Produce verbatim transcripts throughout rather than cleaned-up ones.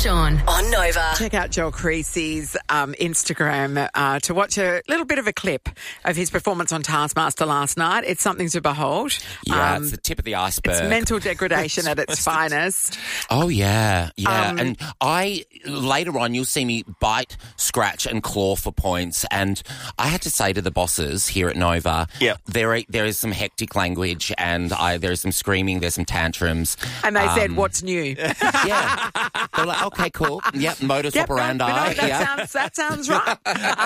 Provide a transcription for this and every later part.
Sean on Nova. Check out Joel Creasy's um, Instagram uh, to watch a little bit of a clip of his performance on Taskmaster last night. It's something to behold. Yeah, um, it's the tip of the iceberg. It's mental degradation at its finest. Oh, yeah, yeah. Um, and I, later on, you'll see me bite, scratch and claw for points. And I had to say to the bosses here at Nova, yep. there, there is some hectic language and I, there is some screaming, there's some tantrums. And they um, said, what's new? Yeah. They're like, okay, cool. Yep, modus Yep, operandi. no, no, that, yeah. sounds, that sounds right.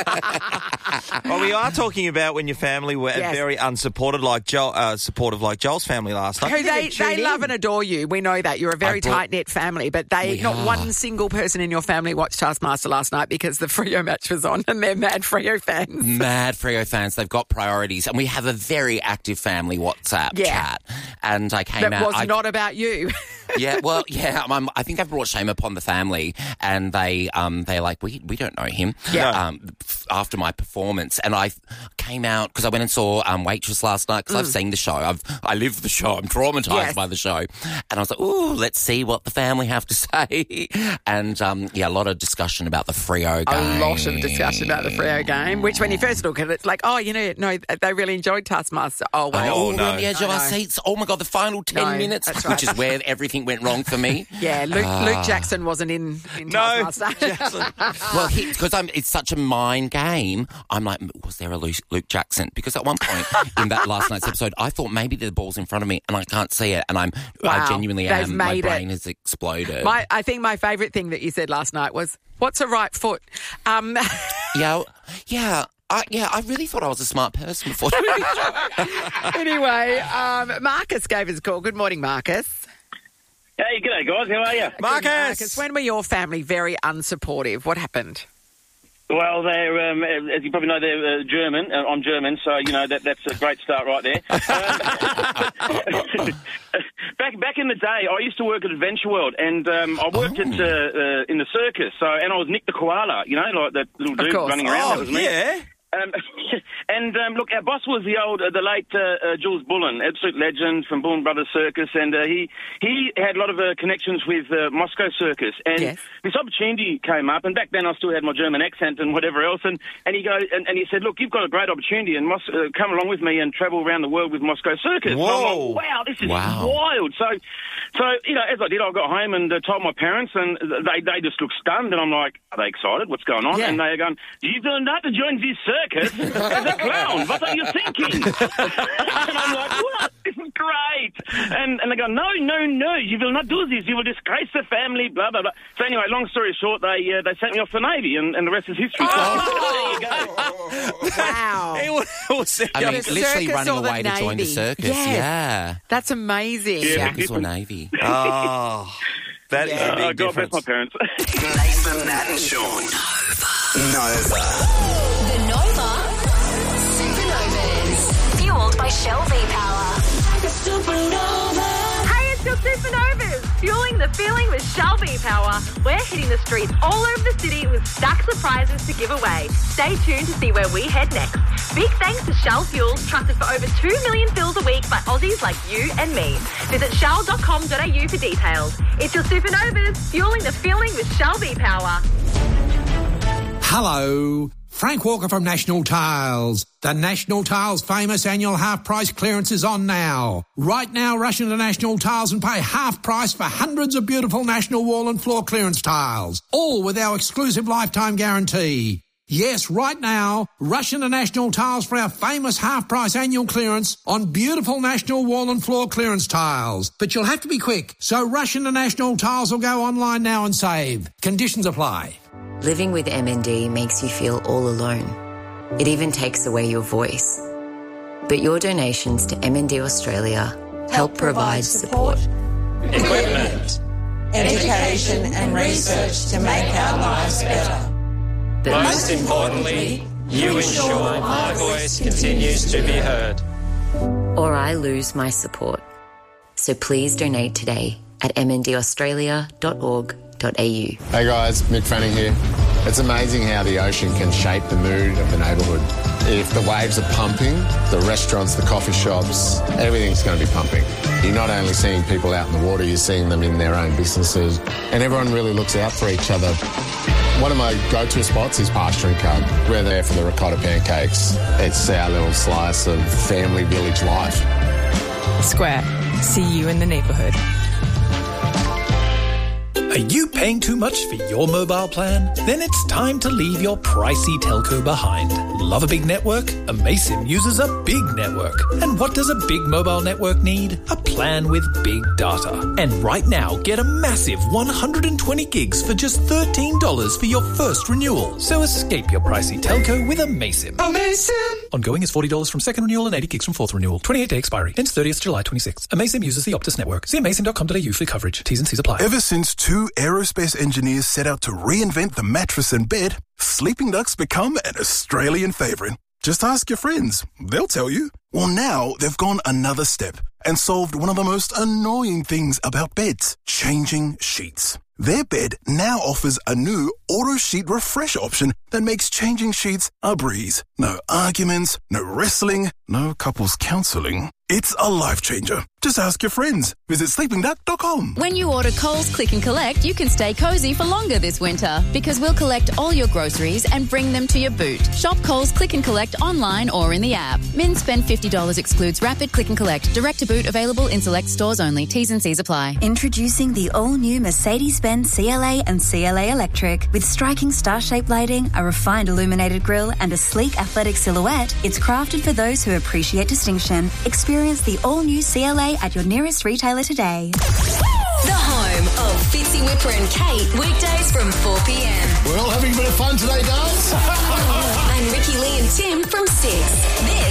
Well, we are talking about when your family were Yes. very unsupported, like Joel, uh, supportive like Joel's family last night. Who they, they love and adore you. We know that. You're a very brought- tight-knit family, but they We not are. one single person in your family watched Taskmaster last night because the Freo match was on and they're mad Freo fans. Mad Freo fans. They've got priorities. And we have a very active family WhatsApp Yeah. chat. And I came That out... was I, not about you. Yeah, well, yeah, I'm, I think I've brought shame upon the family, and they, um, they're like, we, we don't know him. Yeah. Um, f- after my performance, and I came out because I went and saw um, Waitress last night because I've seen the show. I've, I live the show. I'm traumatized Yes. by the show, and I was like, ooh, let's see what the family have to say. And um, yeah, a lot of discussion about the Freo game. A lot of discussion about the Freo game, which when you first look at it, it's like, oh, you know, no, they really enjoyed Taskmaster. Oh, And wow. all no. on the edge of I our know. seats. Oh my God, the final ten No, minutes, that's right. which is where everything went wrong for me. Yeah, Luke, Ah. Luke Jackson wasn't in, in No, Taskmaster. Jackson. Well, because I'm it's such a mind game. I'm like, was there a Luke, Luke Jackson? Because at one point in that last night's episode, I thought maybe the ball's in front of me and I can't see it, and I'm Wow, I genuinely they've am. My made brain it. has exploded. My, I think my favourite thing that you said last night was, what's a right foot? Um, yeah, yeah. I, yeah, I really thought I was a smart person before. anyway, um, Marcus gave us a call. Good morning, Marcus. Hey, g'day guys, how are you? Marcus. Marcus, when were your family very unsupportive? What happened? Well, they're, um, as you probably know, they're uh, German. Uh, I'm German, so, you know, that that's a great start right there. Um, back back in the day, I used to work at Adventure World, and um, I worked Oh. at uh, uh, in the circus, so and I was Nick the Koala, you know, like that little dude course. running around. Oh, that was me. yeah. Um, and um, look, our boss was the old, uh, the late uh, uh, Jules Bullen, absolute legend from Bullen Brothers Circus, and uh, he he had a lot of uh, connections with uh, Moscow Circus. And Yes. this opportunity came up, and back then I still had my German accent and whatever else. And, and he goes and, and he said, "Look, you've got a great opportunity, and Mos- uh, come along with me and travel around the world with Moscow Circus." Whoa. And I'm like, wow, this is Wow. wild. So, so you know, as I did, I got home and uh, told my parents, and they they just looked stunned. And I'm like, "Are they excited? What's going on?" Yeah. And they're going, "You do not to join this circus." As a clown, what are you thinking? And I'm like, what? This is great. And and they go, no, no, no, you will not do this. You will disgrace the family, blah, blah, blah. So anyway, long story short, they uh, they sent me off for Navy, and, and the rest is history. So there you go. Wow. It was, it was, I mean, The literally circus running or the away to join the Navy? circus. Yes. Yeah, That's amazing. Yeah. circus or navy. oh, that is Yeah. a big Uh, God bless difference. my parents. Nathan, Nat and Sean. Nova. The Nova Supernovas. Fueled by Shell V-Power. Hey, it's your Supernovas! Fueling the feeling with Shell V-Power. We're hitting the streets all over the city with stacks of prizes to give away. Stay tuned to see where we head next. Big thanks to Shell Fuels, trusted for over two million fills a week by Aussies like you and me. Visit shell dot com dot a u for details. It's your Supernovas, fueling the feeling with Shell V-Power. Hello, Frank Walker from National Tiles. The National Tiles famous annual half-price clearance is on now. Right now, rush into National Tiles and pay half price for hundreds of beautiful National wall and floor clearance tiles, all with our exclusive lifetime guarantee. Yes, right now, rush into National Tiles for our famous half-price annual clearance on beautiful National wall and floor clearance tiles. But you'll have to be quick, so rush into National Tiles or go online now and save. Conditions apply. Living with M N D makes you feel all alone. It even takes away your voice. But your donations to M N D Australia help provide support. Equipment, education and research to make our lives better. But Most importantly, you ensure my voice continues to be heard. or I lose my support. So please donate today at m n d australia dot org dot a u. Hey guys, Mick Fanning here. It's amazing how the ocean can shape the mood of the neighbourhood. If the waves are pumping, the restaurants, the coffee shops, everything's going to be pumping. You're not only seeing people out in the water, you're seeing them in their own businesses, and everyone really looks out for each other. One of my go-to spots is Pasture and Cub. We're there for the ricotta pancakes. It's our little slice of family village life. Square. See you in the neighbourhood. Are you paying too much for your mobile plan? Then it's time to leave your pricey telco behind. Love a big network? Amaysim uses a big network. And what does a big mobile network need? A plan with big data. And right now, get a massive one hundred twenty gigs for just thirteen dollars for your first renewal. So escape your pricey telco with Amaysim. Amaysim! Ongoing is forty dollars from second renewal and eighty gigs from fourth renewal. twenty-eight day expiry. Ends thirtieth July twenty-sixth. Amaysim uses the Optus network. See amaysim dot com dot a u for coverage. T's and C's apply. Ever since two aerospace engineers set out to reinvent the mattress and bed, Sleeping Duck's become an Australian favourite. Just ask your friends. They'll tell you. Well, now they've gone another step and solved one of the most annoying things about beds, changing sheets. Their bed now offers a new auto sheet refresh option that makes changing sheets a breeze. No arguments, no wrestling, no couples counselling. It's a life changer. Just ask your friends. Visit sleeping duck dot com. When you order Coles Click and Collect, you can stay cosy for longer this winter because we'll collect all your groceries and bring them to your boot. Shop Coles Click and Collect online or in the app. Min spend fifty dollars excludes rapid click and collect. Direct to boot available in select stores only. T's and C's apply. Introducing the all-new Mercedes-Benz C L A and C L A Electric. With striking star-shaped lighting, a refined illuminated grille and a sleek athletic silhouette, it's crafted for those who appreciate distinction. Experience the all-new C L A at your nearest retailer today. The home of Fitzy Whipper and Kate, weekdays from four p.m. We're all having a bit of fun today, guys. And Ricky Lee and Tim from six. This